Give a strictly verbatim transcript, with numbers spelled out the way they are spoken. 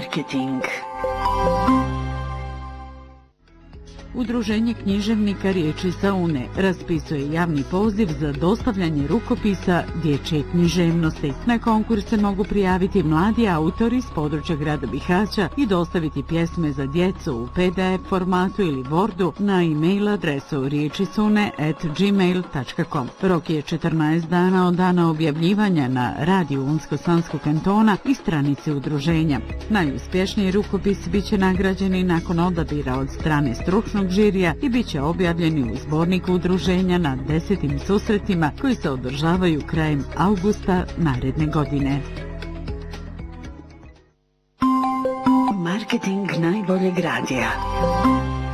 Marketing. Udruženje književnika Riječi sa Une raspisuje javni poziv za dostavljanje rukopisa dječje književnosti. Na konkurs se mogu prijaviti mladi autori s područja grada Bihaća i dostaviti pjesme za djecu u P D F formatu ili Wordu na e-mail adresu riječisune at gmail dot com. Rok je četrnaest dana od dana objavljivanja na radiju Unsko-Sanskog kantona i stranici udruženja. Najuspješniji rukopis bit će nagrađeni nakon odabira od strane stručnog žirija i bit će objavljeni u zborniku udruženja na desetim susretima koji se održavaju krajem avgusta naredne godine. Marketing najboljeg radija.